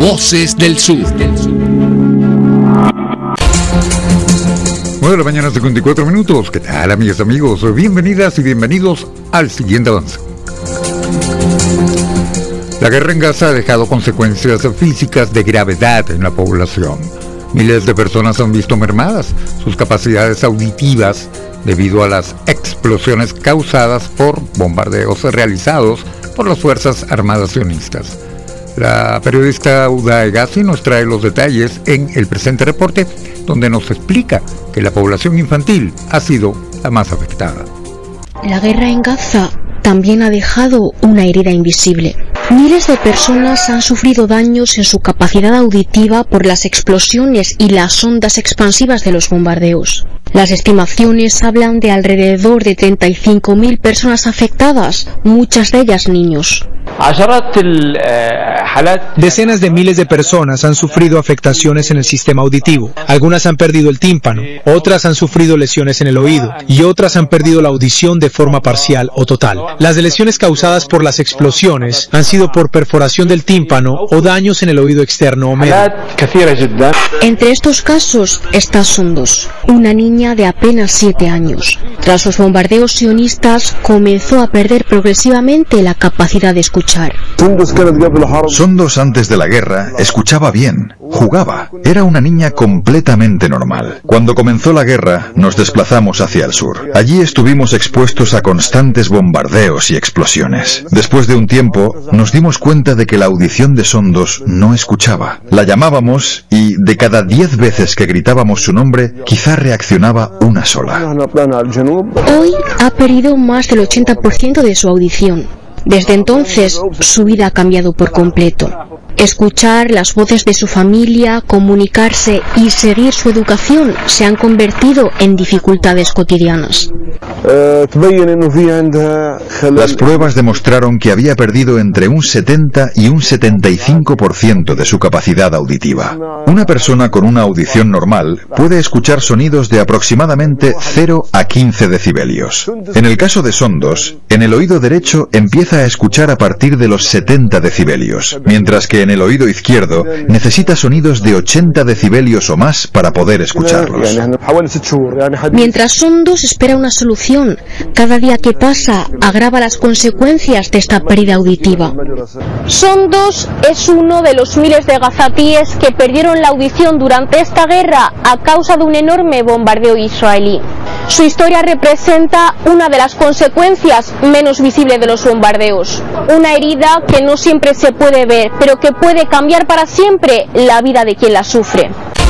Voces del Sur. 9 de la mañana, 54 minutos. ¿Qué tal, amigas y amigos? Bienvenidas y bienvenidos al siguiente avance. La guerra en Gaza ha dejado consecuencias físicas de gravedad en la población. Miles de personas han visto mermadas sus capacidades auditivas debido a las explosiones causadas por bombardeos realizados por las Fuerzas Armadas sionistas. La periodista Uda Egazi nos trae los detalles en el presente reporte, donde nos explica que la población infantil ha sido la más afectada. La guerra en Gaza también ha dejado una herida invisible. Miles de personas han sufrido daños en su capacidad auditiva por las explosiones y las ondas expansivas de los bombardeos. Las estimaciones hablan de alrededor de 35.000 personas afectadas, muchas de ellas niños. Decenas de miles de personas han sufrido afectaciones en el sistema auditivo. Algunas han perdido el tímpano, otras han sufrido lesiones en el oído y otras han perdido la audición de forma parcial o total. Las lesiones causadas por las explosiones han sido por perforación del tímpano o daños en el oído externo o medio. Entre estos casos está Sondos, una niña de apenas 7 años. Tras los bombardeos sionistas comenzó a perder progresivamente la capacidad de escuchar. Sondos antes de la guerra escuchaba bien, jugaba, era una niña completamente normal. Cuando comenzó la guerra nos desplazamos hacia el sur. Allí estuvimos expuestos a constantes bombardeos y explosiones. Después de un tiempo nos dimos cuenta de que la audición de Sondos no escuchaba. La llamábamos y de cada 10 veces que gritábamos su nombre, quizá reaccionaba una sola. Hoy ha perdido más del 80% de su audición. Desde entonces, su vida ha cambiado por completo. Escuchar las voces de su familia, comunicarse y seguir su educación se han convertido en dificultades cotidianas. Las pruebas demostraron que había perdido entre un 70 y un 75% de su capacidad auditiva. Una persona con una audición normal puede escuchar sonidos de aproximadamente 0 a 15 decibelios. En el caso de Sondos, en el oído derecho empieza a escuchar a partir de los 70 decibelios, mientras que en el oído izquierdo necesita sonidos de 80 decibelios o más para poder escucharlos. Mientras Sondos espera una solución, cada día que pasa agrava las consecuencias de esta pérdida auditiva. Sondos es uno de los miles de gazatíes que perdieron la audición durante esta guerra a causa de un enorme bombardeo israelí. Su historia representa una de las consecuencias menos visibles de los bombardeos. Una herida que no siempre se puede ver, pero que puede cambiar para siempre la vida de quien la sufre.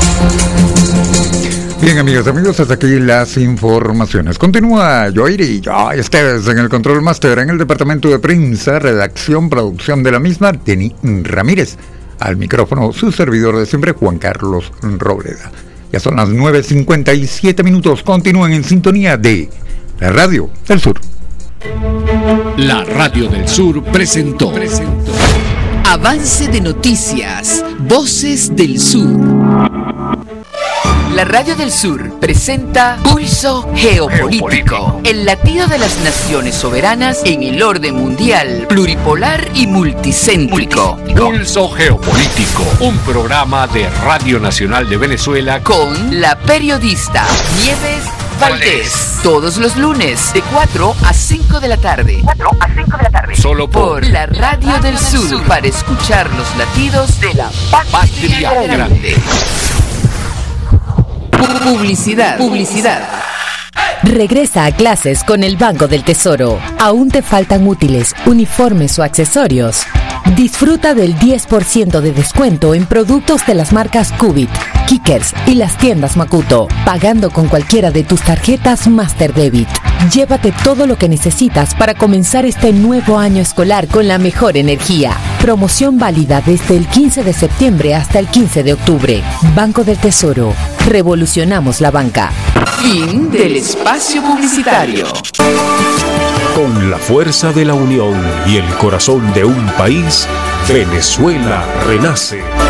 Bien, amigas y amigos, hasta aquí las informaciones. Continúa Yoiri, Esteves en el Control Master, en el departamento de prensa, redacción, producción de la misma, Denny Ramírez. Al micrófono, su servidor de siempre, Juan Carlos Robleda. Ya son las 9:57 minutos. Continúen en sintonía de la Radio del Sur. La Radio del Sur presentó Avance de noticias, Voces del Sur. La Radio del Sur presenta Pulso Geopolítico, el latido de las naciones soberanas en el orden mundial, pluripolar y multicéntrico. Pulso Geopolítico, un programa de Radio Nacional de Venezuela con la periodista Nieves Valdés. Todos los lunes de 4 a 5 de la tarde. Solo por la Radio del Sur, para escuchar los latidos de la patria grande. Publicidad. Regresa a clases con el Banco del Tesoro. ¿Aún te faltan útiles, uniformes o accesorios? Disfruta del 10% de descuento en productos de las marcas Cubit, Kickers y las tiendas Makuto, pagando con cualquiera de tus tarjetas Master Debit. Llévate todo lo que necesitas para comenzar este nuevo año escolar con la mejor energía. Promoción válida desde el 15 de septiembre hasta el 15 de octubre. Banco del Tesoro. Revolucionamos la banca. Fin del espacio publicitario. Con la fuerza de la unión y el corazón de un país, Venezuela renace.